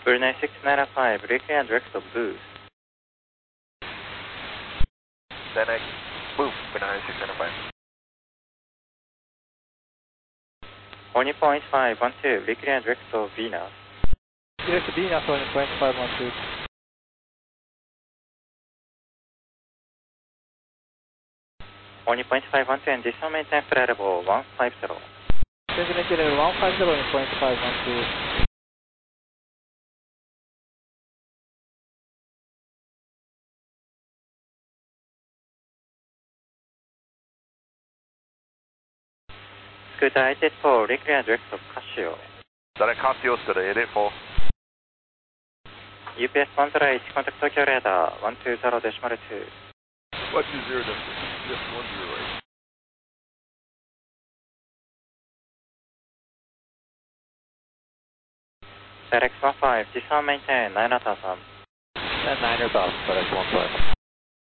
Brunei 695, reclear and direct of boost. Then move, Brunei 695. Horny point 512, reclear and direct of Venus. Direct Venus, Horny point 512. Horny point 512 and descent maintain flight level 150. Change maintain level 150 in point 512. Scooter 884, reclear and direct of Casio. Direct Casio, Scooter 884. UPS 101, contact Tokyo radar 120.2. 120, yes, 108. Direct 15, descent maintain 9000. 9000, direct 15.